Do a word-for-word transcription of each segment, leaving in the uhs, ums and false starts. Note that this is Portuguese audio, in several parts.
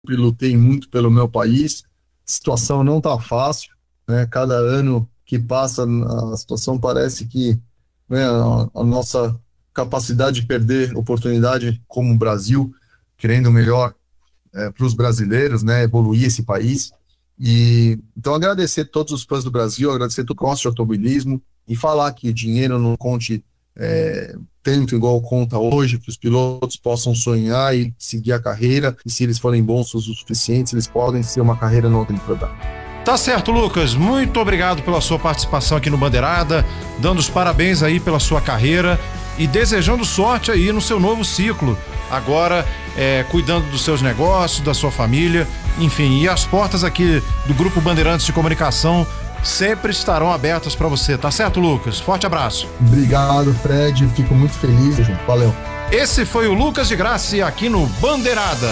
lutei muito pelo meu país. A situação não está fácil, né? Cada ano que passa, a situação parece que, né, a, a nossa capacidade de perder oportunidade como Brasil, querendo o melhor para os brasileiros, né? Evoluir esse país. E então agradecer a todos os fãs do Brasil, agradecer todo o nosso de automobilismo e falar que dinheiro não conte é, tanto igual conta hoje, que os pilotos possam sonhar e seguir a carreira, e se eles forem bons o suficiente, eles podem ser uma carreira não temporada. Tá certo, Lucas, muito obrigado pela sua participação aqui no Bandeirada, dando os parabéns aí pela sua carreira e desejando sorte aí no seu novo ciclo, agora é, cuidando dos seus negócios, da sua família, enfim, e as portas aqui do Grupo Bandeirantes de Comunicação sempre estarão abertas para você, tá certo, Lucas? Forte abraço. Obrigado, Fred, fico muito feliz, valeu. Esse foi o Lucas de Grassi aqui no Bandeirada.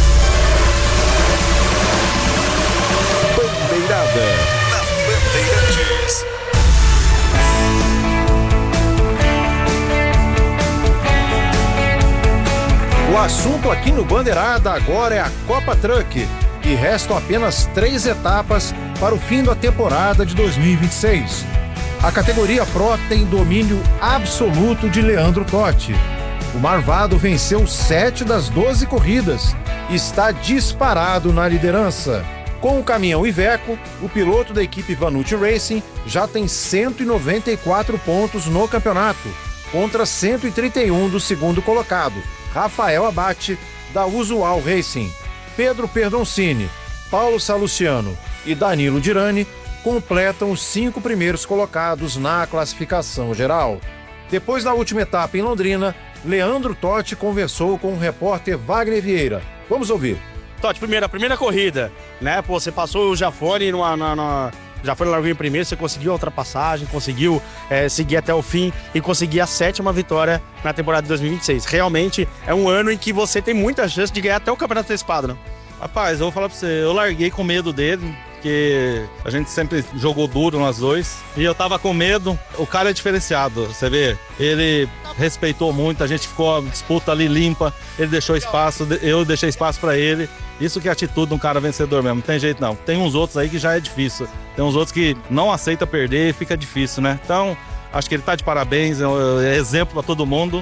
Bandeirada na Bandeirantes. O assunto aqui no Bandeirada agora é a Copa Truck e restam apenas três etapas para o fim da temporada de dois mil e vinte e seis. A categoria Pro tem domínio absoluto de Leandro Totti. O Marvado venceu sete das doze corridas e está disparado na liderança. Com o caminhão Iveco, o piloto da equipe Vanucci Racing já tem cento e noventa e quatro pontos no campeonato, contra cento e trinta e um do segundo colocado, Rafael Abate, da Usual Racing. Pedro Perdoncini, Paulo Salustiano e Danilo Dirani completam os cinco primeiros colocados na classificação geral. Depois da última etapa em Londrina, Leandro Totti conversou com o repórter Wagner Vieira. Vamos ouvir. Totti, primeira, primeira corrida, né? Pô, você passou o Jafone numa, numa, Jafone largou em primeiro, você conseguiu a ultrapassagem, conseguiu é, seguir até o fim e conseguir a sétima vitória na temporada de dois mil e vinte e seis. Realmente é um ano em que você tem muita chance de ganhar até o Campeonato Antecipado, né? Rapaz, eu vou falar pra você, eu larguei com medo dele, porque a gente sempre jogou duro nós dois, e eu tava com medo. O cara é diferenciado, você vê, ele respeitou muito, a gente ficou a disputa ali limpa, ele deixou espaço, eu deixei espaço pra ele. Isso que é a atitude de um cara vencedor mesmo, não tem jeito não. Tem uns outros aí que já é difícil, tem uns outros que não aceita perder e fica difícil, né? Então, acho que ele tá de parabéns, é exemplo pra todo mundo.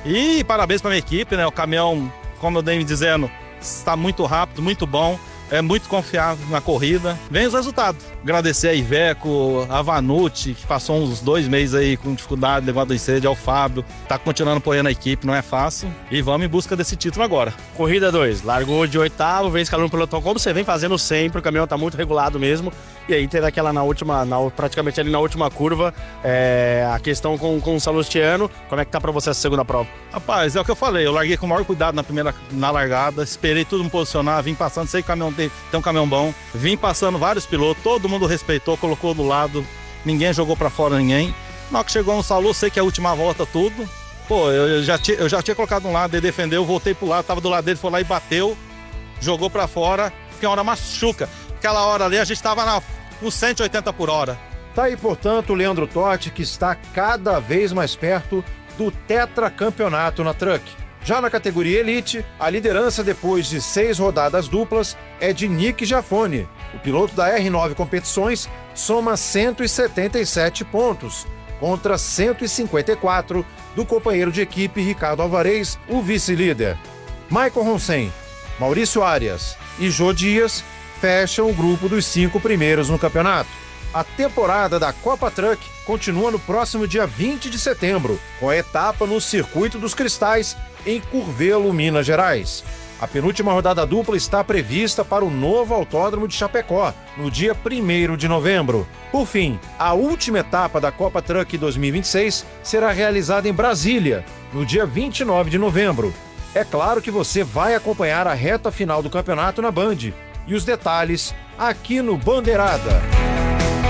E parabéns pra minha equipe, né? O caminhão, como eu dei me dizendo, está muito rápido, muito bom, é muito confiável na corrida. Vem os resultados. Agradecer a Iveco, a Vanucci, que passou uns dois meses aí com dificuldade, levando incêndio, ao Fábio. Tá continuando apoiando a equipe, não é fácil. E vamos em busca desse título agora. Corrida dois, largou de oitavo, vem escalando no pelotão, como você vem fazendo sempre, o caminhão tá muito regulado mesmo. E aí teve aquela na última, na, praticamente ali na última curva, é, a questão com, com o Salustiano. Como é que tá pra você essa segunda prova? Rapaz, é o que eu falei, eu larguei com o maior cuidado na primeira, na largada, esperei tudo me posicionar, vim passando, sei que o caminhão tem, tem um caminhão bom, vim passando vários pilotos, todo mundo respeitou, colocou do lado, ninguém jogou pra fora ninguém. Na hora que chegou no Salu, sei que é a última volta tudo, pô, eu já, tinha, eu já tinha colocado um lado, ele defendeu, voltei pro lado, tava do lado dele, foi lá e bateu, jogou pra fora, que uma hora machuca. Aquela hora ali a gente tava na, com cento e oitenta por hora. Tá aí, portanto, o Leandro Totti, que está cada vez mais perto do tetracampeonato na Truck. Já na categoria Elite, a liderança depois de seis rodadas duplas é de Nick Jafone. O piloto da R nove Competições soma cento e setenta e sete pontos, contra cento e cinquenta e quatro do companheiro de equipe Ricardo Alvarez, o vice-líder. Michael Ronsen, Maurício Arias e Jô Dias fecham o grupo dos cinco primeiros no campeonato. A temporada da Copa Truck continua no próximo dia vinte de setembro, com a etapa no Circuito dos Cristais, em Curvelo, Minas Gerais. A penúltima rodada dupla está prevista para o novo Autódromo de Chapecó, no dia primeiro de novembro. Por fim, a última etapa da Copa Truck dois mil e vinte e seis será realizada em Brasília, no dia vinte e nove de novembro. É claro que você vai acompanhar a reta final do campeonato na Band, e os detalhes aqui no Bandeirada. Bandeirada na Bandeirantes.